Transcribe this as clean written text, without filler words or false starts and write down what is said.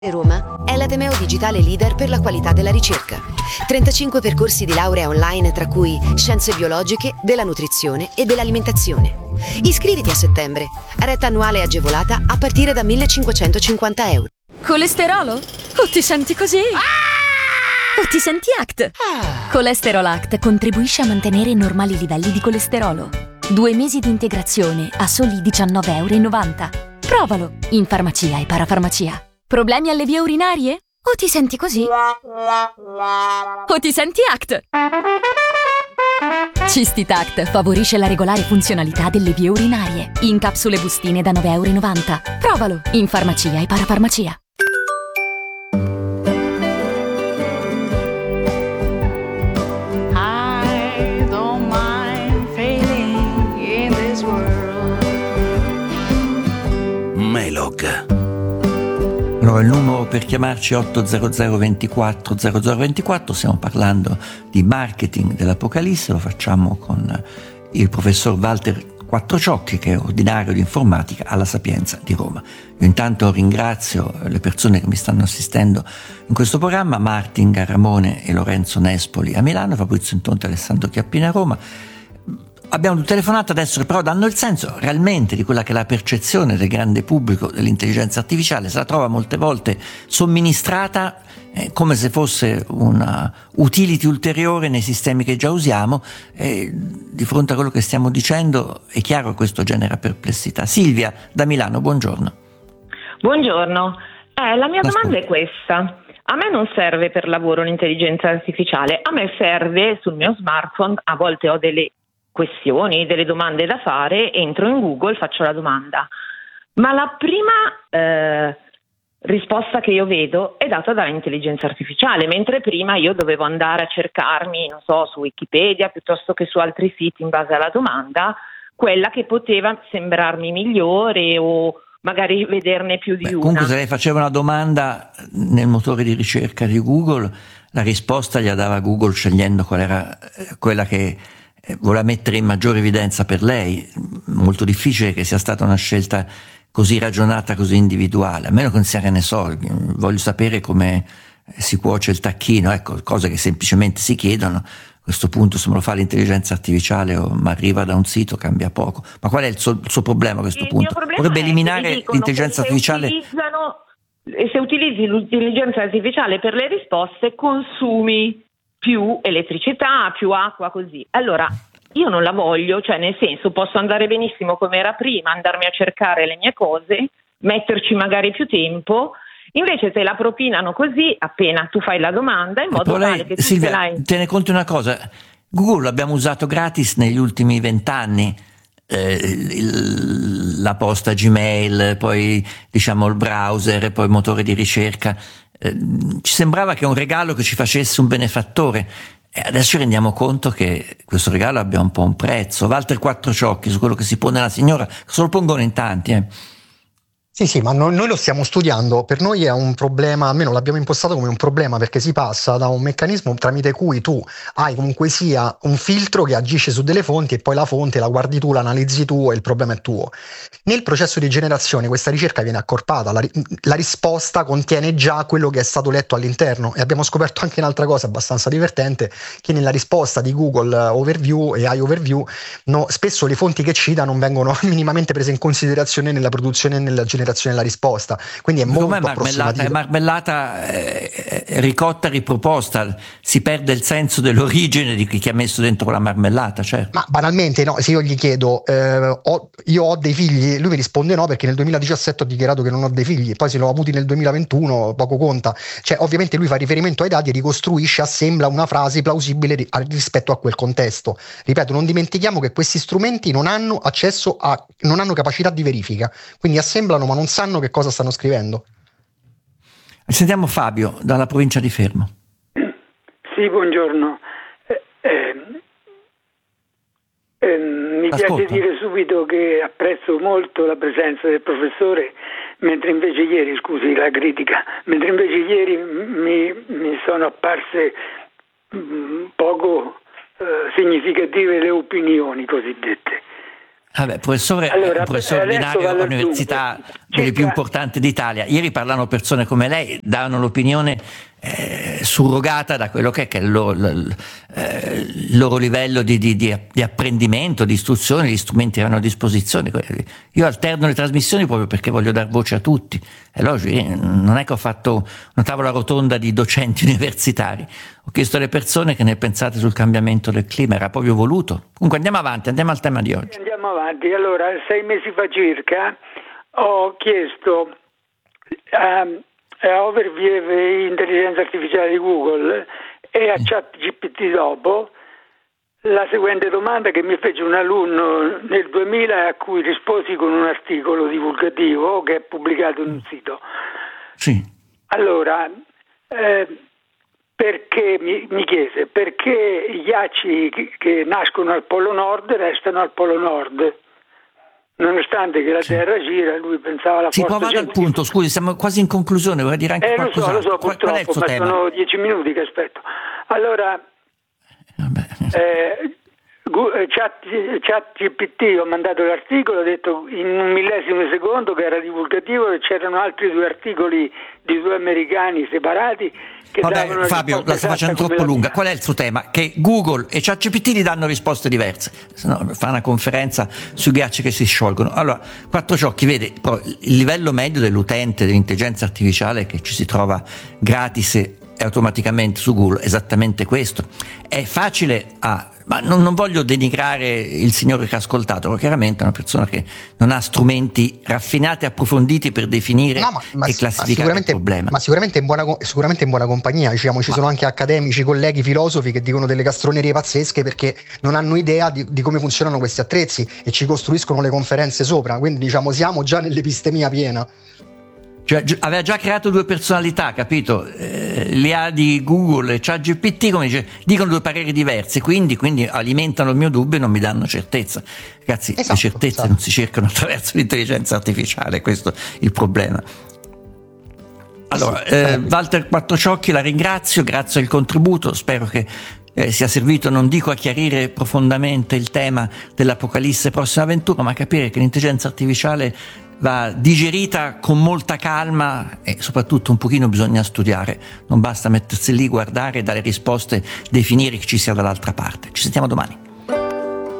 Roma è l'Ateneo Digitale Leader per la qualità della ricerca. 35 percorsi di laurea online, tra cui scienze biologiche, della nutrizione e dell'alimentazione. Iscriviti a settembre. Retta annuale agevolata a partire da 1.550 euro. Colesterolo? O ti senti così? O ti senti ACT? Colesterol ACT contribuisce a mantenere normali livelli di colesterolo. 2 mesi di integrazione a soli 19,90 euro. Provalo in farmacia e parafarmacia. Problemi alle vie urinarie? O ti senti così? O ti senti ACT? Cistitact favorisce la regolare funzionalità delle vie urinarie. In capsule bustine da 9,90 euro. Provalo in farmacia e parafarmacia. I don't mind failing in this world. Melog. Allora, il numero per chiamarci è 800 24 0024, stiamo parlando di marketing dell'Apocalisse, lo facciamo con il professor Walter Quattrociocchi, che è ordinario di informatica alla Sapienza di Roma. Io intanto ringrazio le persone che mi stanno assistendo in questo programma: Martin Garramone e Lorenzo Nespoli a Milano, Fabrizio Intonte e Alessandro Chiappini a Roma. Abbiamo telefonato adesso che però danno il senso realmente di quella che è la percezione del grande pubblico dell'intelligenza artificiale. Se la trova molte volte somministrata come se fosse una utility ulteriore nei sistemi che già usiamo. Di fronte a quello che stiamo dicendo è chiaro che questo genera perplessità. Silvia da Milano, buongiorno. Buongiorno, la mia domanda è questa. A me non serve per lavoro l'intelligenza artificiale, a me serve sul mio smartphone, a volte ho delle questioni, delle domande da fare, entro in Google, faccio la domanda, ma la prima risposta che io vedo è data dall'intelligenza artificiale, mentre prima io dovevo andare a cercarmi, non so, su Wikipedia piuttosto che su altri siti in base alla domanda, quella che poteva sembrarmi migliore o magari vederne più di una. Comunque, se lei faceva una domanda nel motore di ricerca di Google, la risposta gliela dava Google scegliendo qual era quella che voleva mettere in maggiore evidenza per lei. Molto difficile che sia stata una scelta così ragionata, così individuale, a meno che non sia, che ne so, voglio sapere come si cuoce il tacchino, ecco, cose che semplicemente si chiedono. A questo punto, se me lo fa l'intelligenza artificiale o mi arriva da un sito, cambia poco. Ma qual è il suo problema a questo punto? Vorrebbe eliminare l'intelligenza artificiale? E se utilizzi l'intelligenza artificiale per le risposte, consumi più elettricità, più acqua, così. Allora, io non la voglio, cioè nel senso, posso andare benissimo come era prima, andarmi a cercare le mie cose, metterci magari più tempo, invece te la propinano così appena tu fai la domanda, in modo tale che tu Silvia, te ne conti una cosa: Google l'abbiamo usato gratis negli ultimi 20 anni, la posta Gmail, poi diciamo il browser, poi il motore di ricerca. Ci sembrava che un regalo che ci facesse un benefattore, e adesso ci rendiamo conto che questo regalo abbia un po' un prezzo. Walter Quattrociocchi, su quello che si pone la signora, se lo pongono in tanti. Sì, ma noi lo stiamo studiando. Per noi è un problema, almeno l'abbiamo impostato come un problema, perché si passa da un meccanismo tramite cui tu hai comunque sia un filtro che agisce su delle fonti e poi la fonte la guardi tu, la analizzi tu e il problema è tuo. Nel processo di generazione questa ricerca viene accorpata, la risposta contiene già quello che è stato letto all'interno, e abbiamo scoperto anche un'altra cosa abbastanza divertente, che nella risposta di Google Overview e iOverview spesso le fonti che cita non vengono minimamente prese in considerazione nella produzione e nella generazione della risposta, quindi è molto approssimativo. È marmellata ricotta, riproposta, si perde il senso dell'origine di chi ha messo dentro la marmellata, certo. Ma banalmente, no, se io gli chiedo io ho dei figli, lui mi risponde no, perché nel 2017 ho dichiarato che non ho dei figli, poi se l'ho avuti nel 2021 poco conta. Cioè, ovviamente lui fa riferimento ai dati e ricostruisce, assembla una frase plausibile rispetto a quel contesto. Ripeto, non dimentichiamo che questi strumenti non hanno accesso non hanno capacità di verifica, quindi assemblano ma non sanno che cosa stanno scrivendo. Sentiamo Fabio dalla provincia di Fermo. Sì, buongiorno. Mi piace dire subito che apprezzo molto la presenza del professore, mentre invece ieri mi sono apparse poco significative le opinioni cosiddette. Vabbè, professore, Allora, professore ordinario all'università delle più importanti d'Italia. Ieri parlano persone come lei, davano l'opinione surrogata da quello che è il loro livello di apprendimento, di istruzione, gli strumenti che hanno a disposizione. Io alterno le trasmissioni proprio perché voglio dar voce a tutti. È logico, non è che ho fatto una tavola rotonda di docenti universitari, ho chiesto alle persone che ne pensate sul cambiamento del clima, era proprio voluto. Comunque andiamo avanti, andiamo al tema di oggi. Andiamo avanti. Allora, 6 mesi fa circa ho chiesto a Overview Intelligenza Artificiale di Google e a ChatGPT dopo la seguente domanda che mi fece un alunno nel 2000 a cui risposi con un articolo divulgativo che è pubblicato in un sito. Sì. Allora, perché mi chiese perché i ghiacci che nascono al Polo Nord restano al Polo Nord? Nonostante che la Terra gira, lui pensava alla forza. Si può vado al punto, scusi, siamo quasi in conclusione, vorrei dire anche qualcosa. Lo so, purtroppo, ma tema? Sono 10 minuti che aspetto. Allora, ChatGPT ho mandato l'articolo, ho detto in un millesimo di secondo che era divulgativo e c'erano altri 2 articoli di 2 americani separati che davano Fabio, la sto facendo troppo lunga. Qual è il suo tema? Che Google e ChatGPT gli danno risposte diverse. Se no, fa una conferenza sui ghiacci che si sciolgono. Allora, Quattro Ciocchi, vede, il livello medio dell'utente dell'intelligenza artificiale che ci si trova gratis e automaticamente su Google, esattamente questo. È facile ma non voglio denigrare il signore che ha ascoltato, perché chiaramente è una persona che non ha strumenti raffinati e approfonditi per definire e classificare il problema. Ma sicuramente in buona compagnia, diciamo, ci sono anche accademici, colleghi, filosofi che dicono delle castronerie pazzesche perché non hanno idea di come funzionano questi attrezzi e ci costruiscono le conferenze sopra, quindi diciamo siamo già nell'epistemia piena. Cioè, aveva già creato 2 personalità, capito? L'IA di Google e ChatGPT, come dice, dicono 2 pareri diversi, quindi alimentano il mio dubbio e non mi danno certezza. Ragazzi, le certezze non si cercano attraverso l'intelligenza artificiale, questo è il problema. Allora, Walter Quattrociocchi, la ringrazio, grazie al contributo, spero che sia servito, non dico a chiarire profondamente il tema dell'Apocalisse prossima avventura, ma a capire che l'intelligenza artificiale va digerita con molta calma e soprattutto un pochino bisogna studiare, non basta mettersi lì, guardare, dare risposte, definire chi ci sia dall'altra parte. Ci sentiamo domani.